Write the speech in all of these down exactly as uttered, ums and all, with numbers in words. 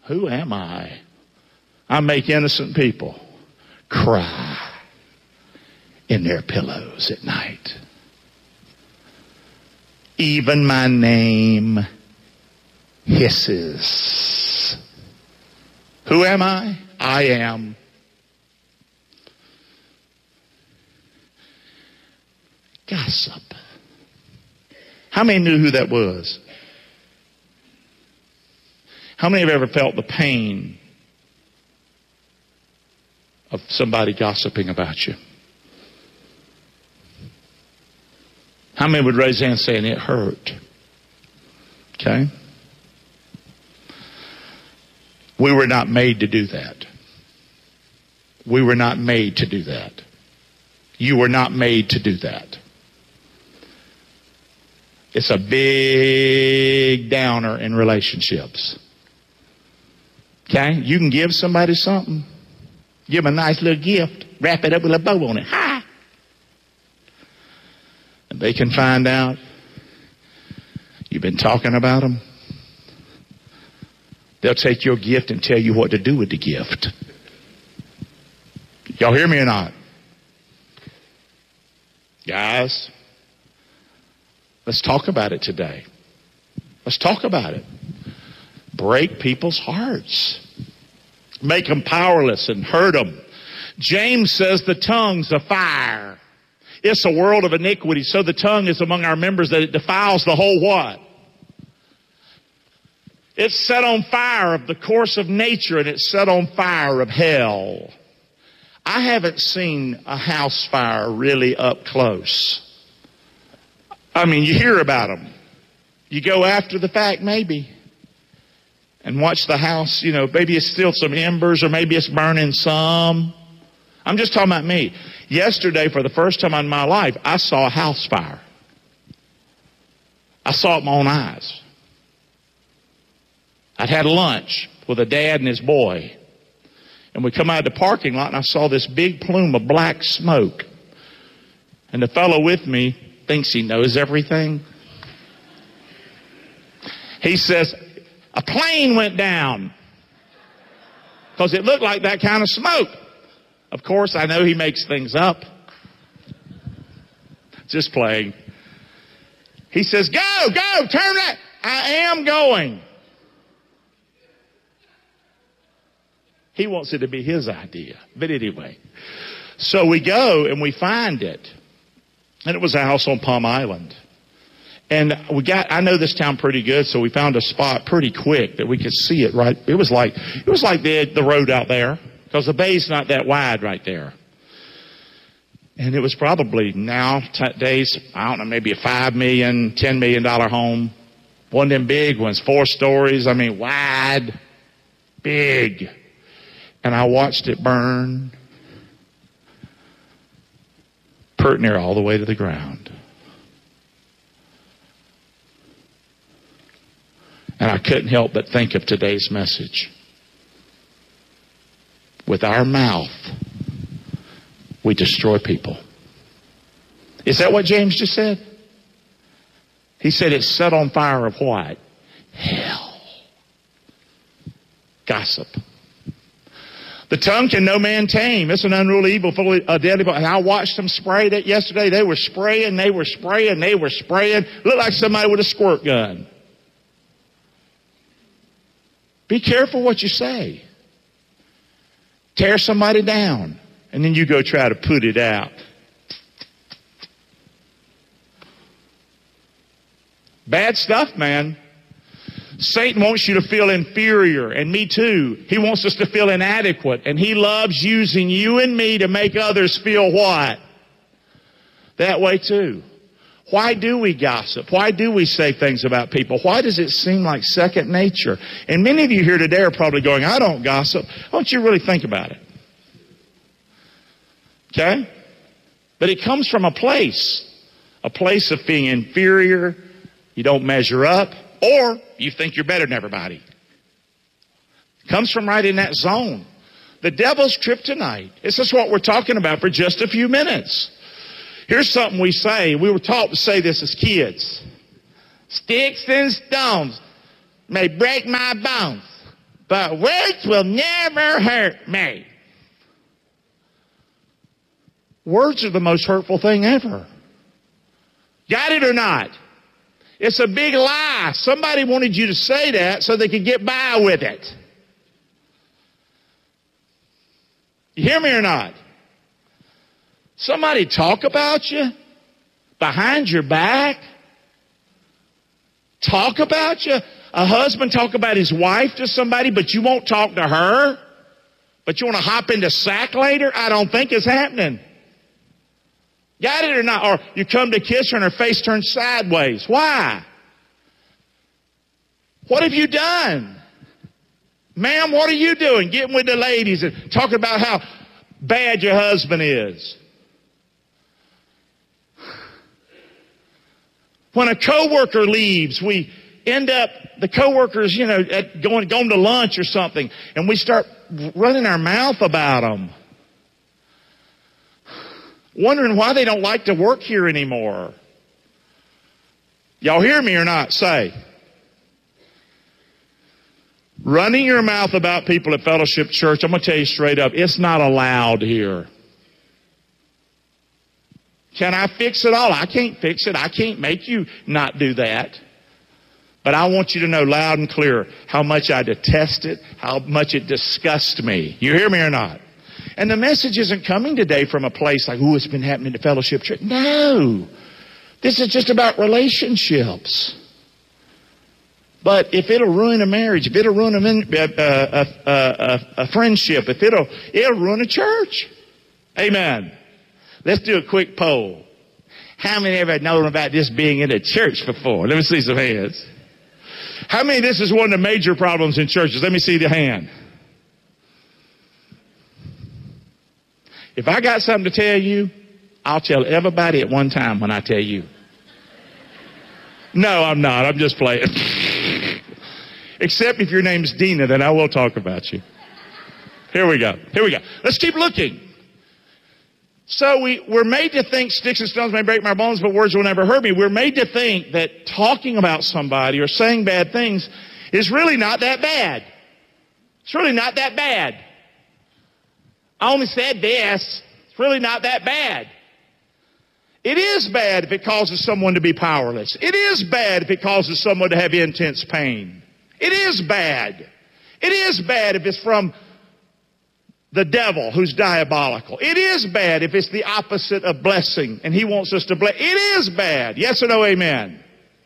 Who am I? I make innocent people cry in their pillows at night. Even my name hisses. Who am I? I am gossip. How many knew who that was? How many have ever felt the pain of somebody gossiping about you? How many would raise their hand saying it hurt? Okay? We were not made to do that. We were not made to do that. You were not made to do that. It's a big downer in relationships. Okay? You can give somebody something. Give them a nice little gift. Wrap it up with a bow on it. Ha! And they can find out you've been talking about them. They'll take your gift and tell you what to do with the gift. Y'all hear me or not? Guys, let's talk about it today. Let's talk about it. Break people's hearts. Make them powerless and hurt them. James says the tongue's a fire. It's a world of iniquity. So the tongue is among our members that it defiles the whole what? It's set on fire of the course of nature, and it's set on fire of hell. I haven't seen a house fire really up close. I mean, you hear about them. You go after the fact, maybe, and watch the house. You know, maybe it's still some embers, or maybe it's burning some. I'm just talking about me. Yesterday, for the first time in my life, I saw a house fire. I saw it with my own eyes. I'd had lunch with a dad and his boy. And we come out of the parking lot, and I saw this big plume of black smoke. And the fellow with me thinks he knows everything. He says, a plane went down. Because it looked like that kind of smoke. Of course, I know he makes things up. Just playing. He says, go, go, turn that. I am going. He wants it to be his idea. But anyway. So we go and we find it. And it was a house on Palm Island. And we got, I know this town pretty good, so we found a spot pretty quick that we could see it right. It was like, it was like the, the road out there. Because the bay's not that wide right there. And it was probably nowadays, I don't know, maybe a five million, ten million dollar home. One of them big ones, four stories, I mean wide, big. And I watched it burn pert near all the way to the ground. And I couldn't help but think of today's message. With our mouth, we destroy people. Is that what James just said? He said it's set on fire of what? Hell. Gossip. The tongue can no man tame. It's an unruly evil, full of uh, deadly. And I watched them spray that yesterday. They were spraying, they were spraying, they were spraying. Looked like somebody with a squirt gun. Be careful what you say. Tear somebody down, and then you go try to put it out. Bad stuff, man. Satan wants you to feel inferior, and me too. He wants us to feel inadequate, and he loves using you and me to make others feel what? That way too. Why do we gossip? Why do we say things about people? Why does it seem like second nature? And many of you here today are probably going, I don't gossip. Why don't you really think about it? Okay? But it comes from a place. A place of being inferior. You don't measure up. Or you think you're better than everybody. It comes from right in that zone. The devil's kryptonite. This is what we're talking about for just a few minutes. Here's something we say. We were taught to say this as kids. Sticks and stones may break my bones, But words will never hurt me. Words are the most hurtful thing ever. Got it or not? It's a big lie. Somebody wanted you to say that so they could get by with it. You hear me or not? Somebody talk about you behind your back. Talk about you. A husband talk about his wife to somebody, but you won't talk to her. But you want to hop into sack later? I don't think it's happening. Got it or not? Or you come to kiss her and her face turns sideways. Why? What have you done? Ma'am, what are you doing? Getting with the ladies and talking about how bad your husband is. When a coworker leaves, we end up, the coworkers, you know, at going, going to lunch or something, and we start running our mouth about them. Wondering why they don't like to work here anymore. Y'all hear me or not? Say. Running your mouth about people at Fellowship Church, I'm going to tell you straight up, it's not allowed here. Can I fix it all? I can't fix it. I can't make you not do that. But I want you to know loud and clear how much I detest it, how much it disgusts me. You hear me or not? And the message isn't coming today from a place like, oh, it's been happening to Fellowship Church. No. This is just about relationships. But if it'll ruin a marriage, if it'll ruin a, a, a, a, a friendship, if it'll, it'll ruin a church. Amen. Let's do a quick poll. How many ever known about this being in a church before? Let me see some hands. How many this is one of the major problems in churches? Let me see the hand. If I got something to tell you, I'll tell everybody at one time when I tell you. No, I'm not. I'm just playing. Except if your name's Dina, then I will talk about you. Here we go. Here we go. Let's keep looking. So we, we're made to think sticks and stones may break my bones, but words will never hurt me. We're made to think that talking about somebody or saying bad things is really not that bad. It's really not that bad. I only said this. It's really not that bad. It is bad if it causes someone to be powerless. It is bad if it causes someone to have intense pain. It is bad. It is bad if it's from the devil who's diabolical. It is bad if it's the opposite of blessing and he wants us to bless. It is bad. Yes or no, amen?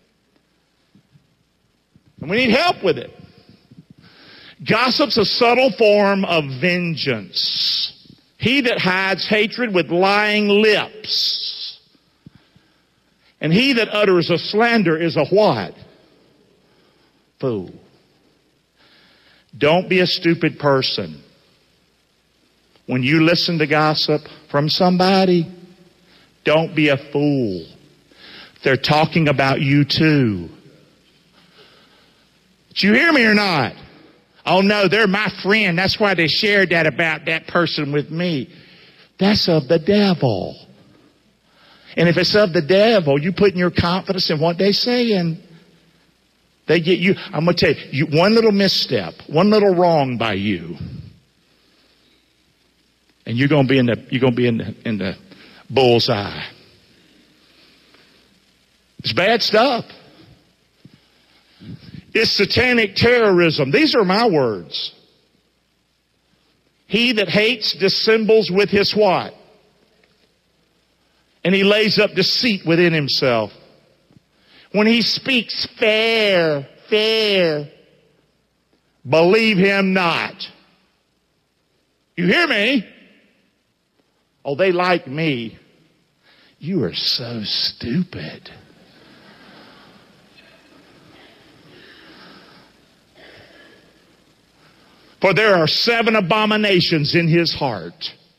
And we need help with it. Gossip's a subtle form of vengeance. He that hides hatred with lying lips. And he that utters a slander is a what? Fool. Don't be a stupid person. When you listen to gossip from somebody, don't be a fool. They're talking about you too. Did you hear me or not? Oh no, they're my friend. That's why they shared that about that person with me. That's of the devil. And if it's of the devil, you putting your confidence in what they're saying. They get you. I'm going to tell you, you, one little misstep, one little wrong by you, and you're going to be in the you're going to be in the, in the bullseye. It's bad stuff. It's satanic terrorism. These are my words. He that hates dissembles with his what? And he lays up deceit within himself. When he speaks fair, fair, believe him not. You hear me? Oh, they like me. You are so stupid. For there are seven abominations in his heart.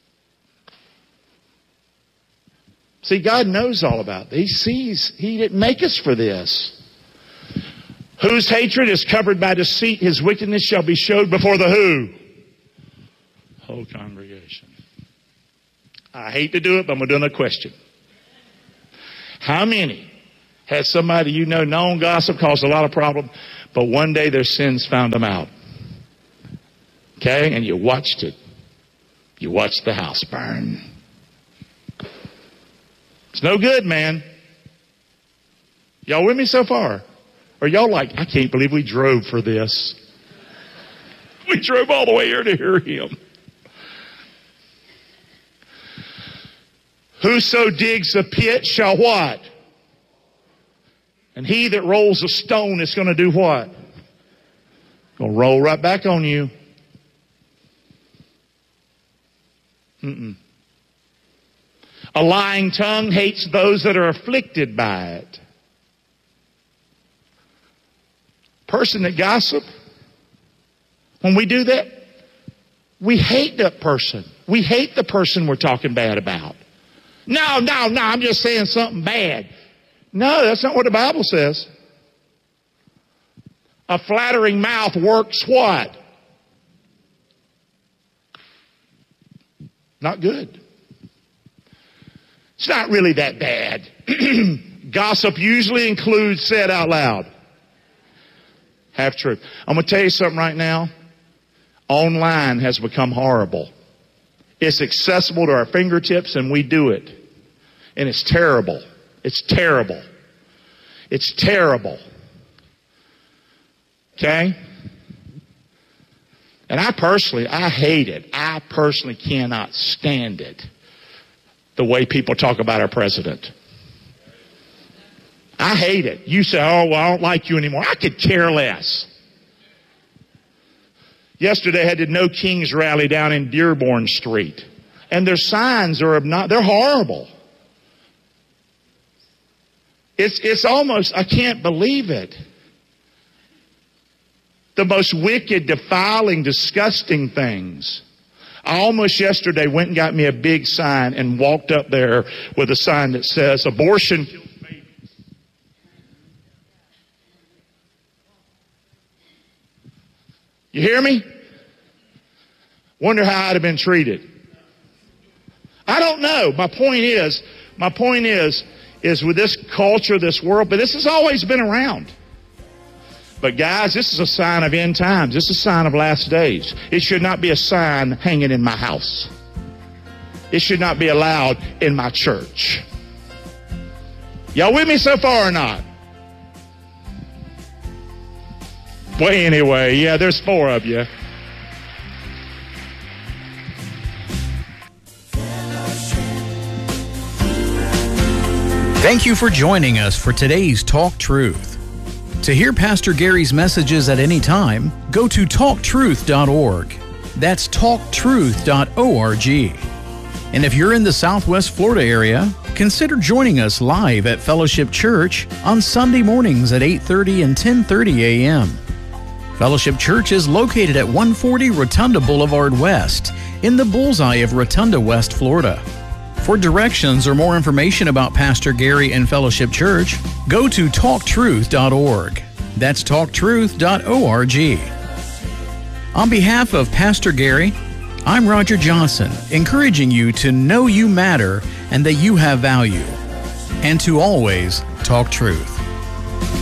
See, God knows all about this. He sees. He didn't make us for this. Whose hatred is covered by deceit, his wickedness shall be showed before the who? Whole congregation. I hate to do it, but I'm going to do another question. How many has somebody, you know, known gossip caused a lot of problem, but one day their sins found them out? Okay? And you watched it. You watched the house burn. It's no good, man. Y'all with me so far? Or y'all like, I can't believe we drove for this. We drove all the way here to hear him. Whoso digs a pit shall what? And he that rolls a stone is going to do what? Going to roll right back on you. Mm-mm. A lying tongue hates those that are afflicted by it. Person that gossip, when we do that, we hate that person. We hate the person we're talking bad about. No, no, no, I'm just saying something bad. No, that's not what the Bible says. A flattering mouth works what? Not good. It's not really that bad. Gossip usually includes, say it out loud, half truth. I'm going to tell you something right now. Online has become horrible. It's accessible to our fingertips and we do it. And it's terrible. It's terrible. It's terrible. Okay? And I personally, I hate it. I personally cannot stand it. The way people talk about our president. I hate it. You say, oh, well, I don't like you anymore. I could care less. Yesterday I had the No Kings rally down in Dearborn Street. And their signs are not, they're horrible. It's, it's almost, I can't believe it. The most wicked, defiling, disgusting things. I almost yesterday went and got me a big sign and walked up there with a sign that says, abortion kills babies. You hear me? Wonder how I'd have been treated. I don't know. My point is, my point is, is with this culture, this world, but this has always been around. But guys, this is a sign of end times. This is a sign of last days. It should not be a sign hanging in my house. It should not be allowed in my church. Y'all with me so far or not? Well, anyway, yeah, there's four of you. Thank you for joining us for today's Talk Truth. To hear Pastor Gary's messages at any time, go to talk truth dot org. That's talk truth dot org. And if you're in the Southwest Florida area, consider joining us live at Fellowship Church on Sunday mornings at eight thirty and ten thirty a.m. Fellowship Church is located at one forty Rotunda Boulevard West in the bullseye of Rotunda, West Florida. For directions or more information about Pastor Gary and Fellowship Church, go to talk truth dot org. That's talk truth dot org. On behalf of Pastor Gary, I'm Roger Johnson, encouraging you to know you matter and that you have value, and to always talk truth.